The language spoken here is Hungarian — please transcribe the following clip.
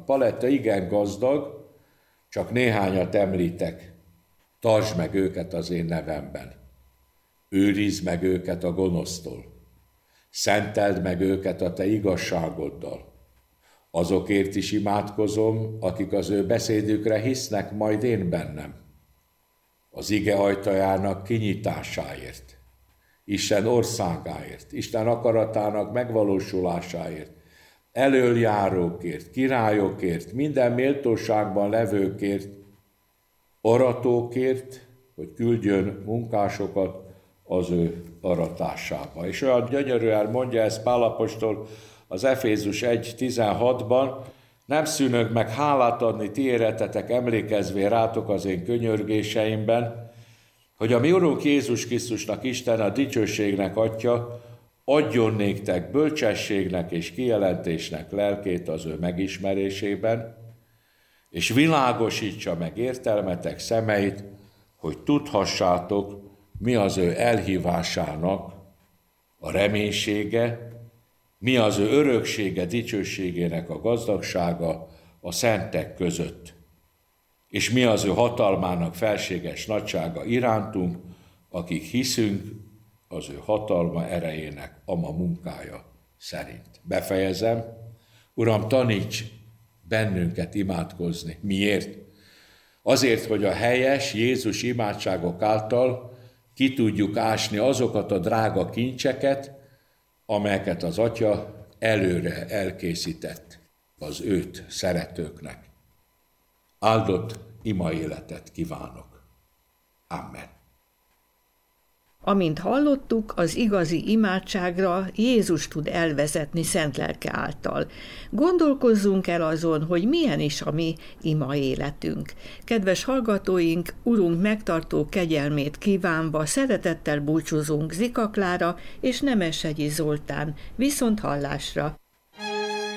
paletta igen gazdag, csak néhányat említek. Tartsd meg őket az én nevemben. Őrizd meg őket a gonosztól. Szenteld meg őket a te igazságoddal. Azokért is imádkozom, akik az ő beszédükre hisznek majd én bennem. Az ige ajtajának kinyitásáért, Isten országáért, Isten akaratának megvalósulásáért, elöljárókért, királyokért, minden méltóságban levőkért, aratókért, hogy küldjön munkásokat az ő aratásába. És olyan gyönyörűen mondja ezt Pál apostol az Efézus 1.16-ban, nem szűnök meg hálát adni ti éretetek, emlékezvén rátok az én könyörgéseimben, hogy a mi Urunk Jézus Krisztusnak Isten a dicsőségnek Atya adjon néktek bölcsességnek és kijelentésnek lelkét az ő megismerésében, és világosítsa meg értelmetek szemeit, hogy tudhassátok, mi az ő elhívásának a reménysége, mi az ő öröksége, dicsőségének a gazdagsága a szentek között, és mi az ő hatalmának felséges nagysága irántunk, akik hiszünk az ő hatalma erejének ama munkája szerint. Befejezem. Uram, taníts bennünket imádkozni. Miért? Azért, hogy a helyes Jézus imádságok által ki tudjuk ásni azokat a drága kincseket, amelyeket az Atya előre elkészített az őt szeretőknek. Áldott ima életet kívánok. Amen. Amint hallottuk, az igazi imádságra Jézus tud elvezetni szent lelke által. Gondolkozzunk el azon, hogy milyen is a mi ima életünk. Kedves hallgatóink, Urunk megtartó kegyelmét kívánva szeretettel búcsúzunk Zika Klára és Nemeshegyi Zoltán. Viszont hallásra!